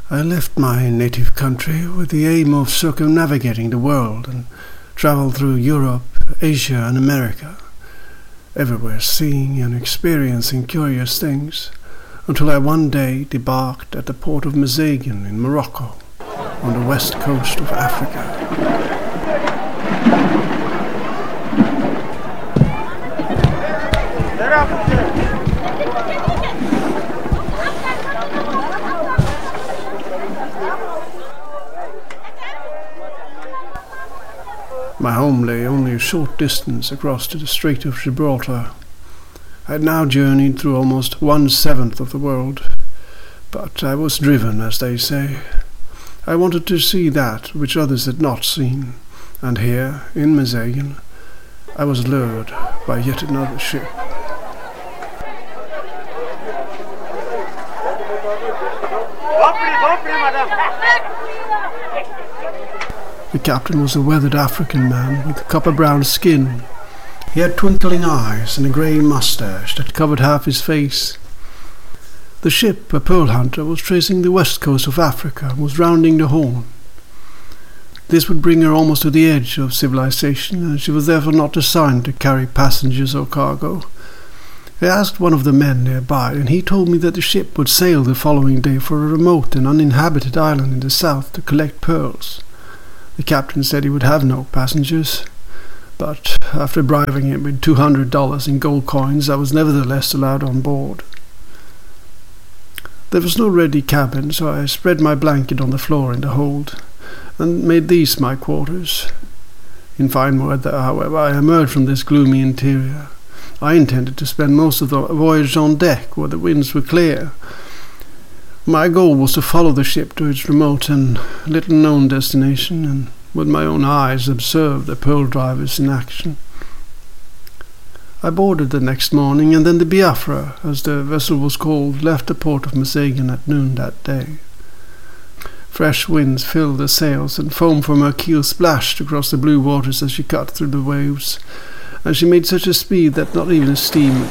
I left my native country with the aim of circumnavigating the world and traveled through Europe, Asia and America, everywhere seeing and experiencing curious things, until I one day debarked at the port of Mezagan in Morocco, on the west coast of Africa. My home lay only a short distance across the Strait of Gibraltar. I had now journeyed through almost 1/7 of the world, but I was driven, as they say. I wanted to see that which others had not seen, and here, in Mezagan, I was lured by yet another ship. The captain was a weathered African man with copper-brown skin. He had twinkling eyes and a grey moustache that covered half his face. The ship, a pearl hunter, was tracing the west coast of Africa and was rounding the Horn. This would bring her almost to the edge of civilization, and she was therefore not designed to carry passengers or cargo. I asked one of the men nearby, and he told me that the ship would sail the following day for a remote and uninhabited island in the south to collect pearls. The captain said he would have no passengers, but after bribing him with $200 in gold coins, I was nevertheless allowed on board. There was no ready cabin, so I spread my blanket on the floor in the hold, and made these my quarters. In fine weather, however, I emerged from this gloomy interior. I intended to spend most of the voyage on deck, where the winds were clear. My goal was to follow the ship to its remote and little-known destination, and with my own eyes observe the pearl drivers in action. I boarded the next morning, and then the Biafra, as the vessel was called, left the port of Mezagan at noon that day. Fresh winds filled the sails, and foam from her keel splashed across the blue waters as she cut through the waves, and she made such a speed that not even steam